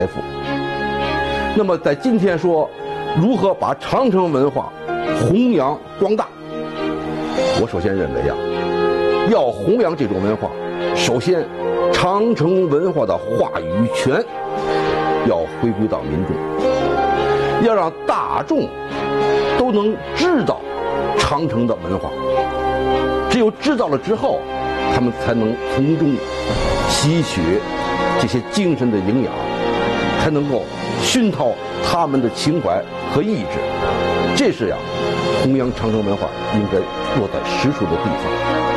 富。那么在今天说如何把长城文化弘扬光大，我首先认为要弘扬这种文化，首先长城文化的话语权要回归到民众，要让大众都能知道长城的文化，只有知道了之后，他们才能从中吸取这些精神的营养，才能够熏陶他们的情怀和意志。这是弘扬长城文化应该落在实处的地方。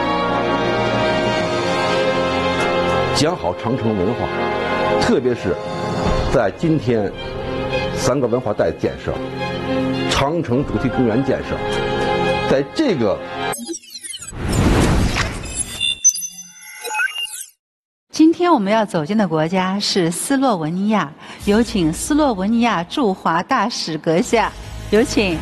讲好长城文化，特别是在今天3个文化带建设、长城主题公园建设，在这个今天我们要走进的国家是斯洛文尼亚，有请斯洛文尼亚驻华大使阁下，有请。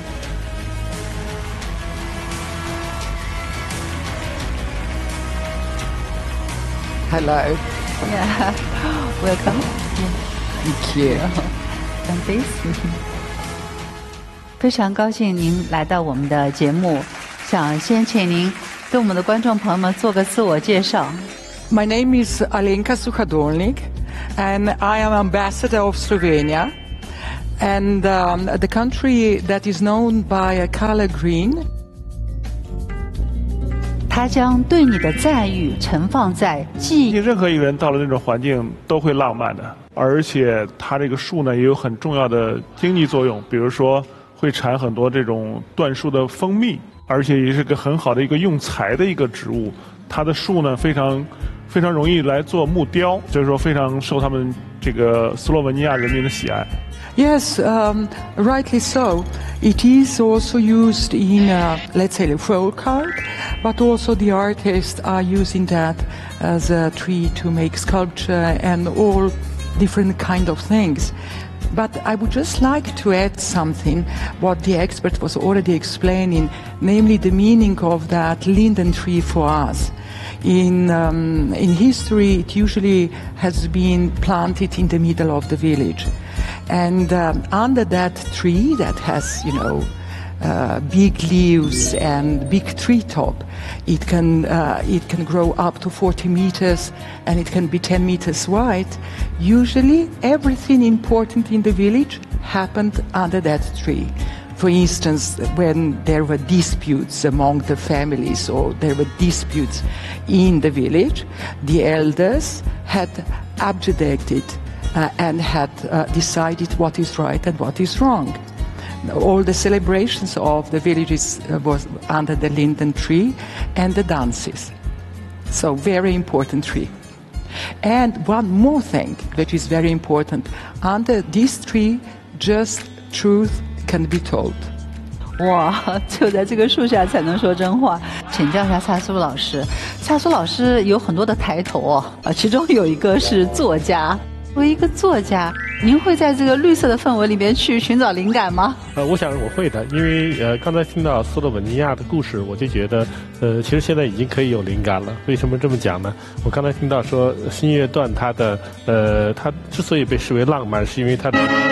Hello. Yeah. Welcome. Thank you. And this. 非常高兴您来到我们的节目，想先请您对我们的观众朋友们做个自我介绍。 My name is Alenka Suhadolnik, and I am ambassador of Slovenia, and the country that is known by a color green. 他将对你的赞誉盛放在记忆。 任何一个人到了那种环境都会浪漫的，而且它这个树呢也有很重要的经济作用，比如说会产很多这种椴树的蜂蜜，而且也是个很好的一个用材的一个植物。它的树呢非常容易来做木雕，就是说非常受他们这个斯洛文尼亚人民的喜爱。 Yes, rightly so. It is also used in, let's say, folk art, but also the artists are using that as a tree to make sculpture and all different kind of things. But I would just like to add something, what the expert was already explaining, namely the meaning of that linden tree for us. In history, it usually has been planted in the middle of the village. And under that tree that has, big leaves and big treetop, it can grow up to 40 meters and it can be 10 meters wide. Usually, everything important in the village happened under that tree. For instance, when there were disputes among the families or there were disputes in the village, the elders had abjugated and had decided what is right and what is wrong. All the celebrations of the villages was under the linden tree and the dances. So very important tree. And one more thing that is very important, under this tree, just truth can be told. 哇，就在这个树下才能说真话。请教一下蔡苏老师，蔡苏老师有很多的抬头哦，其中有一个是作家。作为一个作家，您会在这个绿色的氛围里面去寻找灵感吗？ 我想我会的，因为刚才听到斯洛文尼亚的故事，我就觉得其实现在已经可以有灵感了。为什么这么讲呢？我刚才听到说新乐段它之所以被视为浪漫，是因为它的